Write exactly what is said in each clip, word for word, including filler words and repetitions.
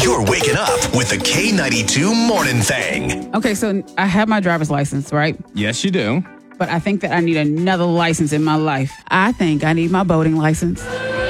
You're waking up with the K ninety-two Morning Thing. Okay, so I have my driver's license, right? Yes, you do. But I think that I need another license in my life. I think I need my boating license.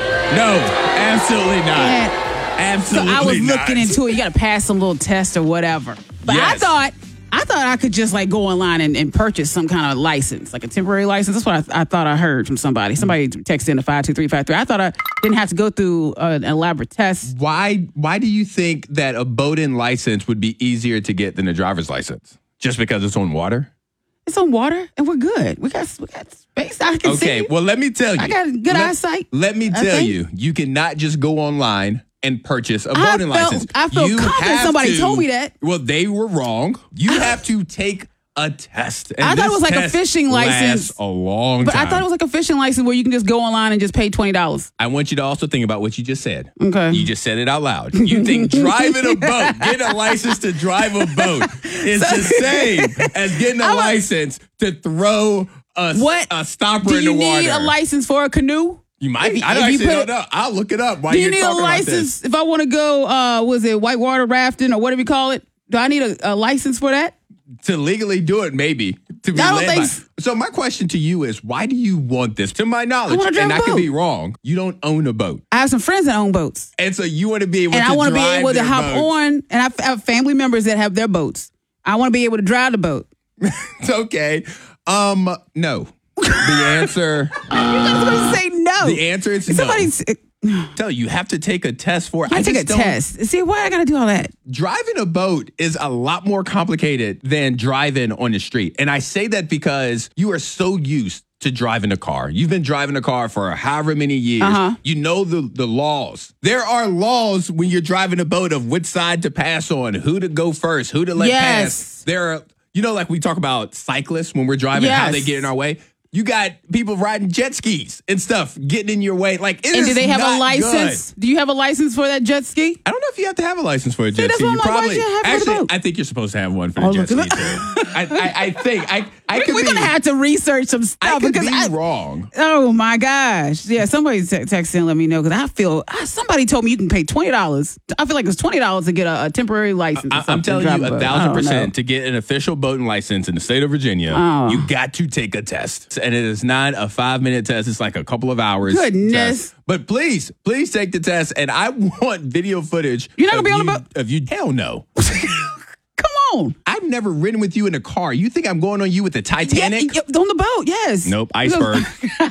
No, absolutely not. And Absolutely so I was not. looking into it. You got to pass some little test or whatever. But I Yes. thought I thought I could just like go online and, and purchase some kind of license, like a temporary license. That's what I, I thought I heard from somebody. Somebody texted in to five two three five three. I thought I didn't have to go through an elaborate test. Why Why do you think that a boating license would be easier to get than a driver's license? Just because it's on water? It's on water, and we're good. We got we got space. I can see. Okay, well, let me tell you. I got good let, eyesight. Let me I tell think. you, you cannot just go online and purchase a I boating felt- license. I felt You confident have somebody to- told me that. Well, they were wrong. You have to take a test. And I thought it this was like a test fishing license. lasts a long But time. I thought it was like a fishing license where you can just go online and just pay twenty dollars. I want you to also think about what you just said. Okay. You just said it out loud. You think driving a boat, getting a license to drive a boat is the same as getting a I was- license to throw a, What? a stopper Do in you the water. need a license for a canoe? You might. If- I don't if you actually put don't it- know. I'll look it up while Do you you're need a talking about this. license if I want to go? Uh, was it whitewater rafting or whatever you call it? Do I need a, a license for that? To legally do it, maybe. To be I don't led think by- s- So my question to you is, why do you want this? To my knowledge, wanna drive and a I could boat. be wrong, you don't own a boat. I have some friends that own boats, And so you want to be able and to I want to be drive able to their hop boats. on. And I f- have family members that have their boats. I want to be able to drive the boat. It's okay. Um, no. The answer, Somebody say no. the answer is no. Somebody's. Tell you, you have to take a test for it. I take a just don't- test. See, why I got to do all that? Driving a boat is a lot more complicated than driving on the street. And I say that because you are so used to driving a car. You've been driving a car for however many years. Uh-huh. You know the, the laws. There are laws when you're driving a boat of which side to pass on, who to go first, who to let Yes. pass. There are, you know, like we talk about cyclists when we're driving, how Yes. they get in our way. You got people riding jet skis and stuff getting in your way. Like, it And do is they have not a license? good. Do you have a license for that jet ski? I don't know if you have to have a license for a jet that's ski. what You I'm like, why'd probably you have it for the actually. boat? I think you're supposed to have one for the Oh, jet look ski at too. I, I, I think I I could We're be gonna have to research some I stuff could because be I, wrong. oh my gosh, yeah. Somebody te- text in, let me know because I feel ah, somebody told me you can pay twenty dollars. I feel like it's twenty dollars to get a, a temporary license. or I, I'm something, telling drive you, boat. a I thousand don't percent know. to get an official boating license in the state of Virginia, Oh. you got to take a test, and it is not a five minute test. It's like a couple of hours. Goodness. test. But please, please take the test, and I want video footage. You're not gonna of be on the you- boat? Of you? Hell no. Come on, I've never ridden with you in a car. You think I'm going on you with the yeah, Titanic? yeah, on the boat, yes. Nope, iceberg.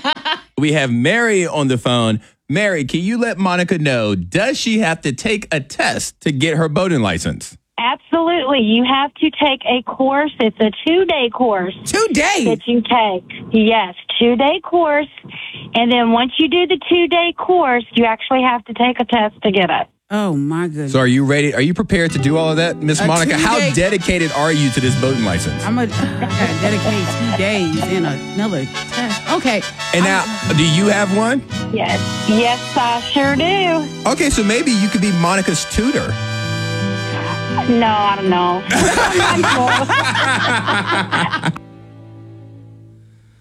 We have Mary on the phone. Mary, can you let Monica know, does she have to take a test to get her boating license? Absolutely. You have to take a course. It's a two-day course Two days. that you take. Yes, two-day course. And then once you do the two-day course, you actually have to take a test to get it. Oh my goodness. So are you ready? Are you prepared to do all of that, Miss A Monica? How two-day- dedicated are you to this boating license? I'm gonna dedicate two days in another test. Okay. And now, do you have one? Yes. Yes, I sure do. Okay, so maybe you could be Monica's tutor. No, I don't know.